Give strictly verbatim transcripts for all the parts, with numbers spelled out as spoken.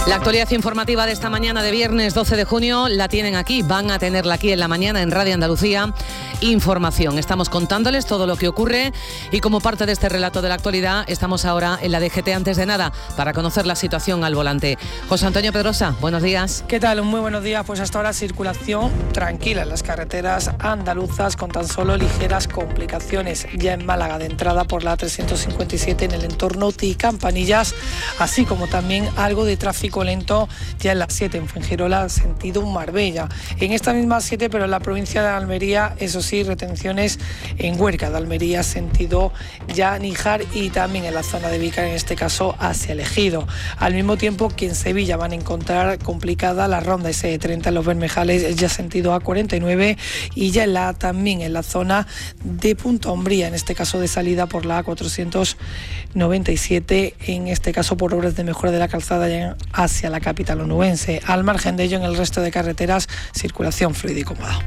La actualidad informativa de esta mañana de viernes doce de junio la tienen aquí, van a tenerla aquí en la mañana en Radio Andalucía Información. Estamos contándoles todo lo que ocurre y como parte de este relato de la actualidad estamos ahora en la D G T antes de nada para conocer la situación al volante. José Antonio Pedrosa, buenos días. ¿Qué tal? Muy buenos días. Pues hasta ahora circulación tranquila en las carreteras andaluzas con tan solo ligeras complicaciones ya en Málaga de entrada por la trescientos cincuenta y siete en el entorno de Campanillas, así como también algo de tráfico lento ya en la siete en Fuengirola, sentido Marbella. En esta misma siete, pero en la provincia de Almería, eso sí, retenciones en Huerca de Almería, sentido ya Níjar, y también en la zona de Vícar, en este caso hacia el Ejido. Al mismo tiempo que en Sevilla van a encontrar complicada la ronda ese treinta en los Bermejales, ya sentido A cuarenta y nueve, y ya en la, también en la zona de Punta Umbría, en este caso de salida por la A cuatrocientos noventa y siete, en este caso por obras de mejora de la calzada ya hacia la capital onubense. Al margen de ello, en el resto de carreteras, circulación fluida y cómoda.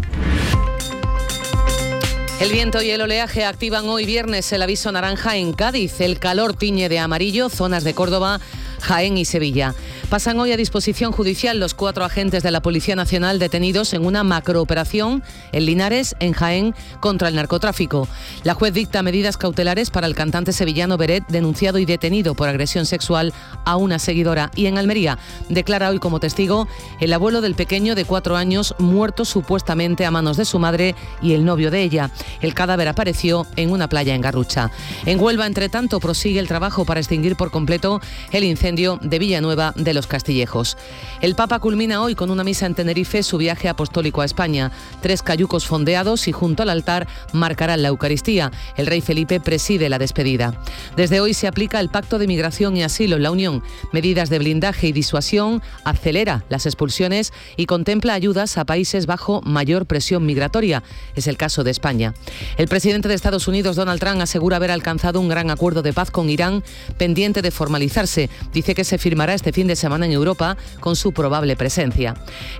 El viento y el oleaje activan hoy viernes el aviso naranja en Cádiz. El calor tiñe de amarillo zonas de Córdoba, Jaén y Sevilla. Pasan hoy a disposición judicial los cuatro agentes de la Policía Nacional detenidos en una macrooperación en Linares, en Jaén, contra el narcotráfico. La juez dicta medidas cautelares para el cantante sevillano Beret, denunciado y detenido por agresión sexual a una seguidora. Y en Almería declara hoy como testigo el abuelo del pequeño de cuatro años muerto supuestamente a manos de su madre y el novio de ella. El cadáver apareció en una playa en Garrucha. En Huelva, entre tanto, prosigue el trabajo para extinguir por completo el incendio de Villanueva de los Castillejos. El Papa culmina hoy con una misa en Tenerife su viaje apostólico a España. Tres cayucos fondeados y junto al altar marcarán la Eucaristía. El rey Felipe preside la despedida. Desde hoy se aplica el Pacto de Migración y Asilo en la Unión. Medidas de blindaje y disuasión, acelera las expulsiones y contempla ayudas a países bajo mayor presión migratoria. Es el caso de España. El presidente de Estados Unidos, Donald Trump, asegura haber alcanzado un gran acuerdo de paz con Irán, pendiente de formalizarse. Dice que se firmará este fin de semana en Europa con su probable presencia.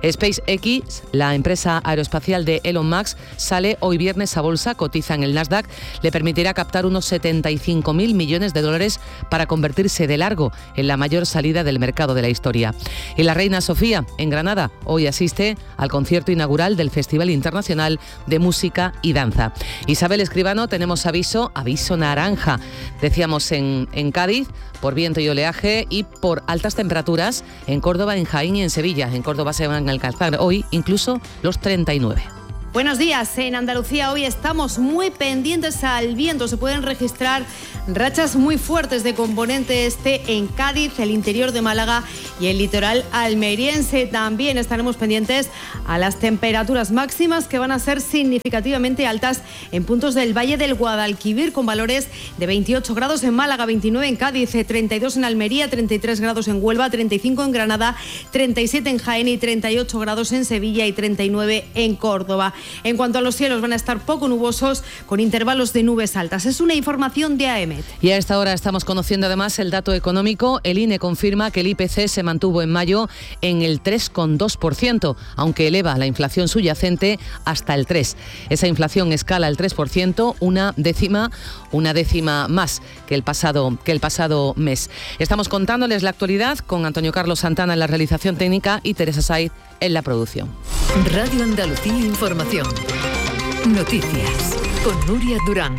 SpaceX, la empresa aeroespacial de Elon Musk, sale hoy viernes a bolsa, cotiza en el Nasdaq, le permitirá captar unos setenta y cinco mil millones de dólares para convertirse de largo en la mayor salida del mercado de la historia. Y la reina Sofía, en Granada, hoy asiste al concierto inaugural del Festival Internacional de Música y Danza. Isabel Escribano, tenemos aviso, aviso naranja, decíamos en, en Cádiz, por viento y oleaje y por altas temperaturas en Córdoba, en Jaén y en Sevilla. En Córdoba se van a alcanzar hoy incluso los treinta y nueve. Buenos días. En Andalucía hoy estamos muy pendientes al viento. Se pueden registrar rachas muy fuertes de componente este en Cádiz, el interior de Málaga y el litoral almeriense. También estaremos pendientes a las temperaturas máximas que van a ser significativamente altas en puntos del Valle del Guadalquivir, con valores de veintiocho grados en Málaga, veintinueve en Cádiz, treinta y dos en Almería, treinta y tres grados en Huelva, treinta y cinco en Granada, treinta y siete en Jaén y treinta y ocho grados en Sevilla y treinta y nueve en Córdoba. En cuanto a los cielos, van a estar poco nubosos con intervalos de nubes altas. Es una información de A E M E T. Y a esta hora estamos conociendo además el dato económico. El I N E confirma que el I P C se mantuvo en mayo en el tres coma dos por ciento, aunque eleva la inflación subyacente hasta el tres por ciento. Esa inflación escala el tres por ciento, una décima, una décima más que el pasado, que el pasado mes. Estamos contándoles la actualidad con Antonio Carlos Santana en la realización técnica y Teresa Saiz en la producción. Radio Andalucía Información. Noticias con Nuria Durán.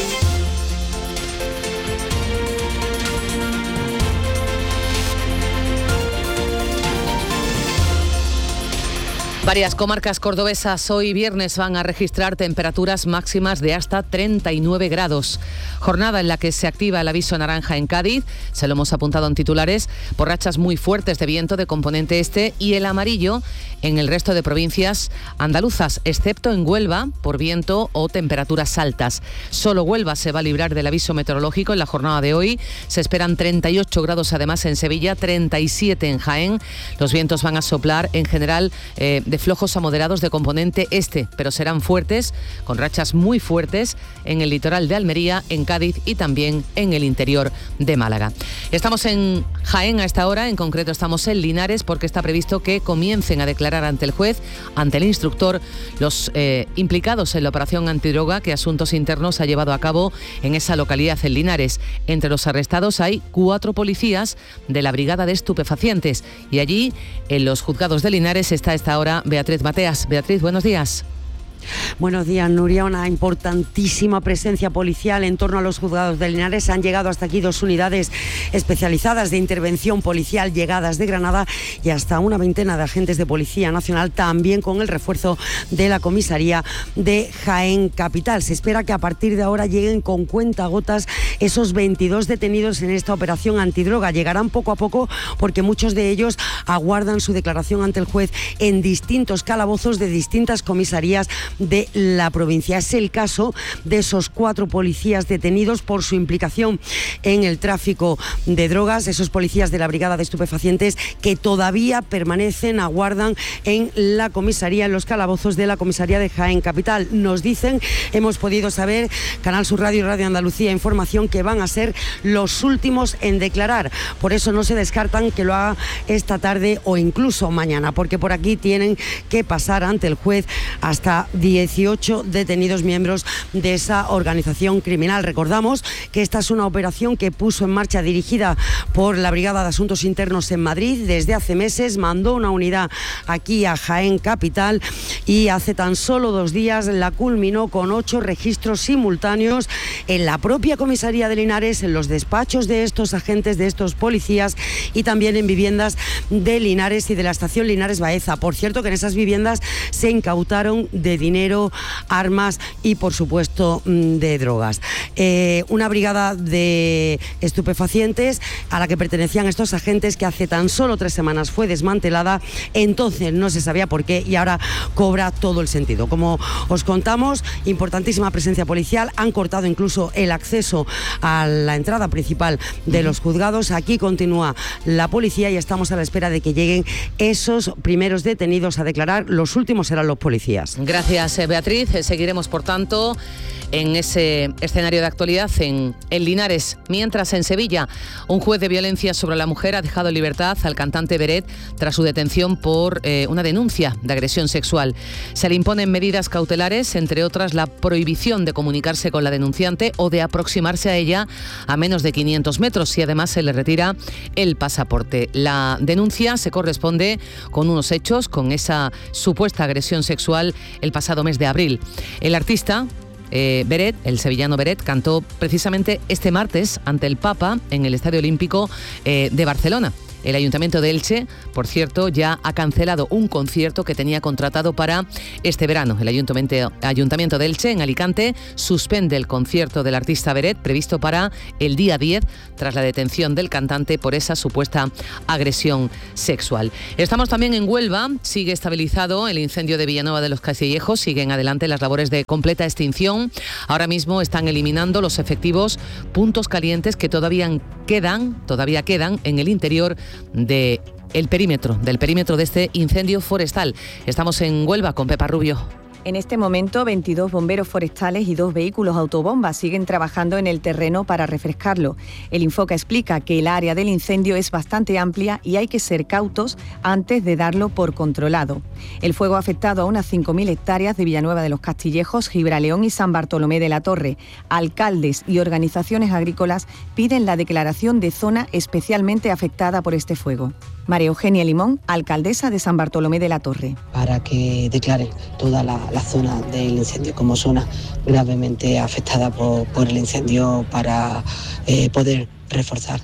Varias comarcas cordobesas hoy viernes van a registrar temperaturas máximas de hasta treinta y nueve grados. Jornada en la que se activa el aviso naranja en Cádiz, se lo hemos apuntado en titulares, por rachas muy fuertes de viento de componente este, y el amarillo en el resto de provincias andaluzas, excepto en Huelva, por viento o temperaturas altas. Solo Huelva se va a librar del aviso meteorológico en la jornada de hoy. Se esperan treinta y ocho grados además en Sevilla, treinta y siete en Jaén. Los vientos van a soplar en general eh, de de flojos a moderados de componente este, pero serán fuertes, con rachas muy fuertes en el litoral de Almería, en Cádiz y también en el interior de Málaga. Estamos en Jaén a esta hora, en concreto estamos en Linares, porque está previsto que comiencen a declarar ante el juez, ante el instructor, los eh, implicados en la operación antidroga que Asuntos Internos ha llevado a cabo en esa localidad, en Linares. Entre los arrestados hay cuatro policías de la Brigada de Estupefacientes y allí, en los juzgados de Linares, está a esta hora Beatriz Mateas. Beatriz, buenos días. Buenos días, Nuria. Una importantísima presencia policial en torno a los juzgados de Linares. Han llegado hasta aquí dos unidades especializadas de intervención policial llegadas de Granada y hasta una veintena de agentes de Policía Nacional, también con el refuerzo de la comisaría de Jaén Capital. Se espera que a partir de ahora lleguen con cuentagotas esos veintidós detenidos en esta operación antidroga. Llegarán poco a poco porque muchos de ellos aguardan su declaración ante el juez en distintos calabozos de distintas comisarías de la provincia. Es el caso de esos cuatro policías detenidos por su implicación en el tráfico de drogas, esos policías de la Brigada de Estupefacientes que todavía permanecen, aguardan en la comisaría, en los calabozos de la comisaría de Jaén Capital. Nos dicen, hemos podido saber, Canal Sur Radio y Radio Andalucía Información, que van a ser los últimos en declarar. Por eso no se descartan que lo haga esta tarde o incluso mañana, porque por aquí tienen que pasar ante el juez hasta dieciocho detenidos miembros de esa organización criminal. Recordamos que esta es una operación que puso en marcha, dirigida por la Brigada de Asuntos Internos en Madrid desde hace meses. Mandó una unidad aquí a Jaén Capital y hace tan solo dos días la culminó con ocho registros simultáneos en la propia comisaría de Linares, en los despachos de estos agentes, de estos policías, y también en viviendas de Linares y de la estación Linares Baeza. Por cierto, que en esas viviendas se incautaron de dinero, armas y, por supuesto, de drogas. Eh, una brigada de estupefacientes a la que pertenecían estos agentes, que hace tan solo tres semanas fue desmantelada. Entonces no se sabía por qué y ahora cobra todo el sentido. Como os contamos, importantísima presencia policial. Han cortado incluso el acceso a la entrada principal de los juzgados. Aquí continúa la policía y estamos a la espera de que lleguen esos primeros detenidos a declarar. Los últimos serán los policías. Gracias, Beatriz. Seguiremos, por tanto, en ese escenario de actualidad en, en Linares. Mientras, en Sevilla, un juez de violencia sobre la mujer ha dejado en libertad al cantante Beret tras su detención por eh, una denuncia de agresión sexual. Se le imponen medidas cautelares, entre otras la prohibición de comunicarse con la denunciante o de aproximarse a ella a menos de quinientos metros, y además se le retira el pasaporte. La denuncia se corresponde con unos hechos, con esa supuesta agresión sexual el pasado mes de abril. El artista Eh, Beret, el sevillano Beret, cantó precisamente este martes ante el Papa en el Estadio Olímpico eh, de Barcelona. El Ayuntamiento de Elche, por cierto, ya ha cancelado un concierto que tenía contratado para este verano. El Ayuntamiento, Ayuntamiento de Elche, en Alicante, suspende el concierto del artista Beret, previsto para el día diez, tras la detención del cantante por esa supuesta agresión sexual. Estamos también en Huelva. Sigue estabilizado el incendio de Villanueva de los Castillejos. Siguen adelante las labores de completa extinción. Ahora mismo están eliminando los efectivos puntos calientes que todavía quedan, todavía quedan en el interior de el perímetro, del perímetro de este incendio forestal. Estamos en Huelva con Pepa Rubio. En este momento, veintidós bomberos forestales y dos vehículos autobombas siguen trabajando en el terreno para refrescarlo. El Infoca explica que el área del incendio es bastante amplia y hay que ser cautos antes de darlo por controlado. El fuego ha afectado a unas cinco mil hectáreas de Villanueva de los Castillejos, Gibraleón y San Bartolomé de la Torre. Alcaldes y organizaciones agrícolas piden la declaración de zona especialmente afectada por este fuego. María Eugenia Limón, alcaldesa de San Bartolomé de la Torre. Para que declare toda la, la zona del incendio como zona gravemente afectada por, por el incendio, para eh, poder reforzar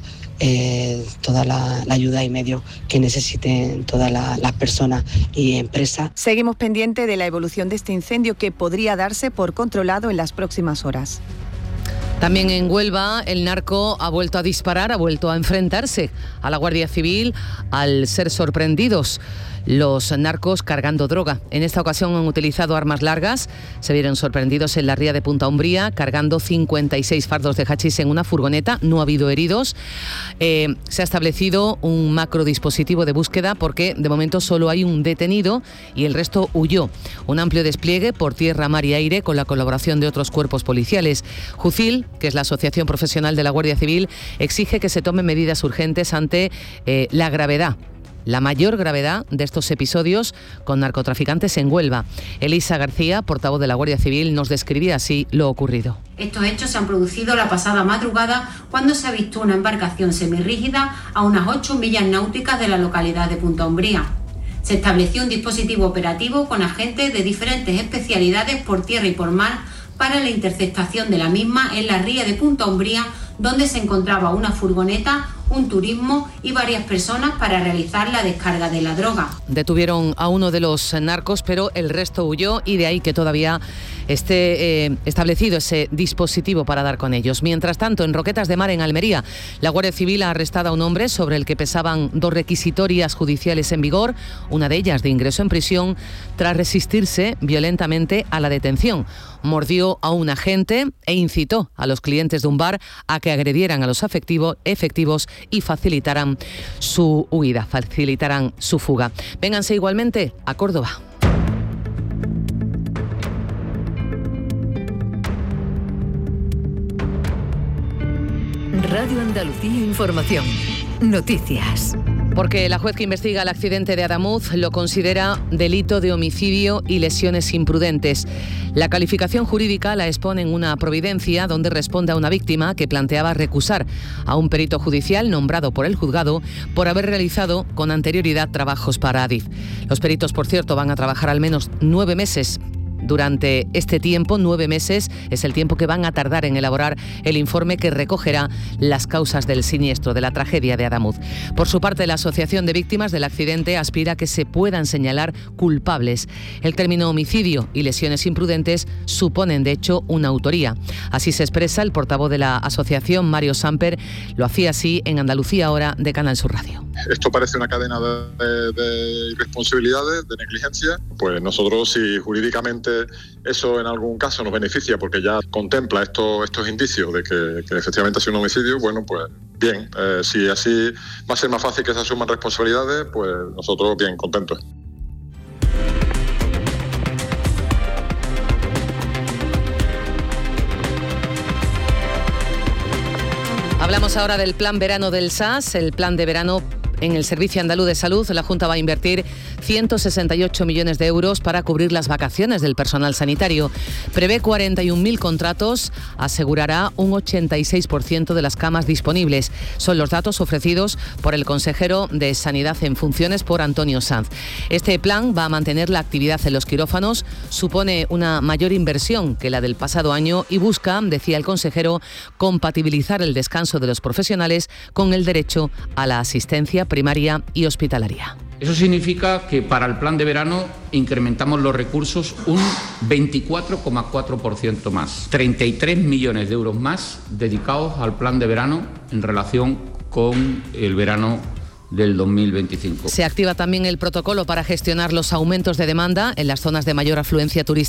eh, toda la, la ayuda y medios que necesiten todas la, las personas y empresas. Seguimos pendientes de la evolución de este incendio, que podría darse por controlado en las próximas horas. También en Huelva, el narco ha vuelto a disparar, ha vuelto a enfrentarse a la Guardia Civil al ser sorprendidos. los narcos cargando droga. En esta ocasión han utilizado armas largas. Se vieron sorprendidos en la ría de Punta Umbría cargando cincuenta y seis fardos de hachís en una furgoneta. No ha habido heridos. Eh, se ha establecido un macro dispositivo de búsqueda porque de momento solo hay un detenido y el resto huyó. Un amplio despliegue por tierra, mar y aire con la colaboración de otros cuerpos policiales. Jucil, que es la Asociación Profesional de la Guardia Civil, exige que se tomen medidas urgentes ante eh, la gravedad. La mayor gravedad de estos episodios con narcotraficantes en Huelva. Elisa García, portavoz de la Guardia Civil, nos describía así lo ocurrido. Estos hechos se han producido la pasada madrugada cuando se avistó una embarcación semirrígida a unas ocho millas náuticas de la localidad de Punta Umbría. Se estableció un dispositivo operativo con agentes de diferentes especialidades por tierra y por mar para la interceptación de la misma en la ría de Punta Umbría, donde se encontraba una furgoneta, un turismo y varias personas para realizar la descarga de la droga. Detuvieron a uno de los narcos, pero el resto huyó y de ahí que todavía esté eh, establecido ese dispositivo para dar con ellos. Mientras tanto, en Roquetas de Mar, en Almería, la Guardia Civil ha arrestado a un hombre sobre el que pesaban dos requisitorias judiciales en vigor, una de ellas de ingreso en prisión, tras resistirse violentamente a la detención. Mordió a un agente e incitó a los clientes de un bar a que agredieran a los efectivos, efectivos y facilitaran su huida, facilitaran su fuga. Vénganse igualmente a Córdoba. Radio Andalucía Información. Noticias. Porque la juez que investiga el accidente de Adamuz lo considera delito de homicidio y lesiones imprudentes. La calificación jurídica la expone en una providencia donde responde a una víctima que planteaba recusar a un perito judicial nombrado por el juzgado por haber realizado con anterioridad trabajos para Adif. Los peritos, por cierto, van a trabajar al menos nueve meses. Durante este tiempo, nueve meses, es el tiempo que van a tardar en elaborar el informe que recogerá las causas del siniestro, de la tragedia de Adamuz. Por su parte, la Asociación de Víctimas del Accidente aspira a que se puedan señalar culpables. El término homicidio y lesiones imprudentes suponen, de hecho, una autoría. Así se expresa el portavoz de la asociación, Mario Samper. Lo hacía así en Andalucía Ahora de Canal Sur Radio. Esto parece una cadena de, de, de irresponsabilidades, de negligencia. Pues nosotros, si jurídicamente eso en algún caso nos beneficia porque ya contempla esto, estos indicios de que, que efectivamente ha sido un homicidio, bueno, pues bien. Eh, si así va a ser más fácil que se asuman responsabilidades, pues nosotros bien contentos. Hablamos ahora del plan verano del S A S, el plan de verano. En el Servicio Andaluz de Salud, la Junta va a invertir ciento sesenta y ocho millones de euros para cubrir las vacaciones del personal sanitario. Prevé cuarenta y un mil contratos, asegurará un ochenta y seis por ciento de las camas disponibles. Son los datos ofrecidos por el consejero de Sanidad en funciones, por Antonio Sanz. Este plan va a mantener la actividad en los quirófanos, supone una mayor inversión que la del pasado año y busca, decía el consejero, compatibilizar el descanso de los profesionales con el derecho a la asistencia primaria y hospitalaria. Eso significa que para el plan de verano incrementamos los recursos un veinticuatro coma cuatro por ciento más. treinta y tres millones de euros más dedicados al plan de verano en relación con el verano del dos mil veinticinco. Se activa también el protocolo para gestionar los aumentos de demanda en las zonas de mayor afluencia turística